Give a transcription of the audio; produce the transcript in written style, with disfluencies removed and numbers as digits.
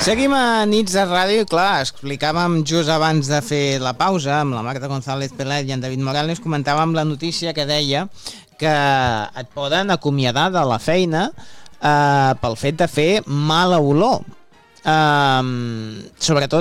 Seguim a Nits de Ràdio i clar, explicàvem just abans de fer la pausa amb la Marta González Pelet i en David Morales, comentàvem la notícia que deia que et poden acomiadar de la feina pel fet de fer mala olor. Sobretot